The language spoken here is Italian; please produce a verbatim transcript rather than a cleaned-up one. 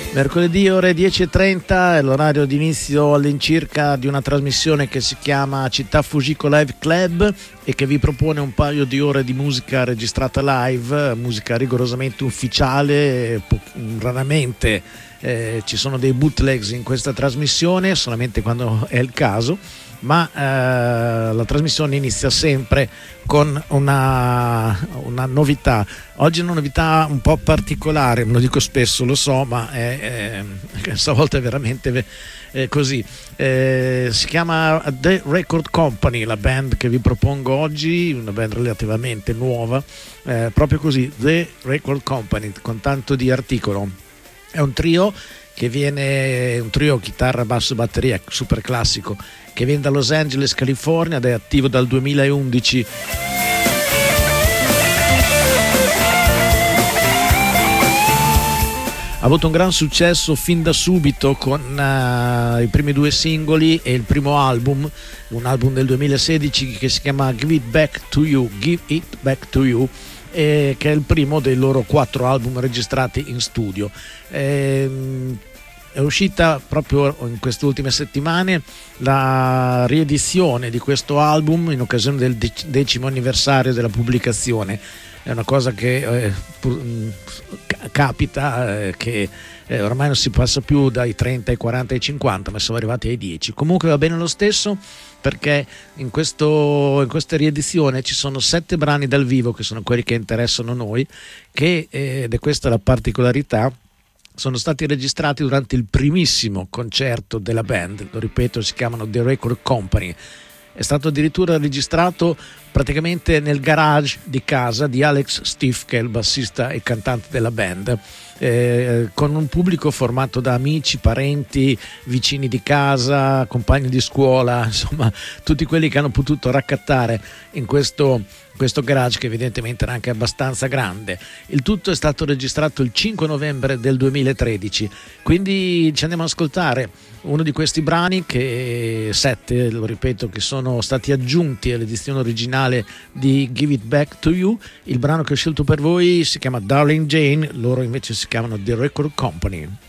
Mercoledì ore dieci e trenta è l'orario di inizio all'incirca di una trasmissione che si chiama Città Fujiko Live Club e che vi propone un paio di ore di musica registrata live, musica rigorosamente ufficiale. Raramente eh, ci sono dei bootlegs in questa trasmissione, solamente quando è il caso, ma eh, la trasmissione inizia sempre con una, una novità. Oggi è una novità un po' particolare, me lo dico spesso, lo so, ma è, è, stavolta è veramente è così. Eh, si chiama The Record Company, la band che vi propongo oggi, una band relativamente nuova, eh, proprio così, The Record Company, con tanto di articolo. È un trio che viene, un trio chitarra, basso, batteria, super classico, che viene da Los Angeles, California, ed è attivo dal duemilaundici. Ha avuto un gran successo fin da subito con uh, i primi due singoli e il primo album, un album del duemilasedici che si chiama Give It Back to You, Give It Back to You, eh, che è il primo dei loro quattro album registrati in studio. Eh, È uscita proprio in queste ultime settimane la riedizione di questo album in occasione del decimo anniversario della pubblicazione. È una cosa che eh, capita, eh, che eh, ormai non si passa più dai trenta ai quaranta ai cinquanta, ma siamo arrivati ai dieci. Comunque va bene lo stesso, perché in, questo, in questa riedizione ci sono sette brani dal vivo, che sono quelli che interessano noi, che, eh, ed è questa la particolarità, sono stati registrati durante il primissimo concerto della band. Lo ripeto, si chiamano The Record Company. È stato addirittura registrato praticamente nel garage di casa di Alex Stiff, che è il bassista e cantante della band, eh, con un pubblico formato da amici, parenti, vicini di casa, compagni di scuola, insomma tutti quelli che hanno potuto raccattare in questo questo garage, che evidentemente era anche abbastanza grande. Il tutto è stato registrato il cinque novembre del duemilatredici, quindi ci andiamo ad ascoltare uno di questi brani, che sette, lo ripeto, che sono stati aggiunti all'edizione originale di Give It Back to You. Il brano che ho scelto per voi si chiama Darling Jane, loro invece si chiamano The Record Company.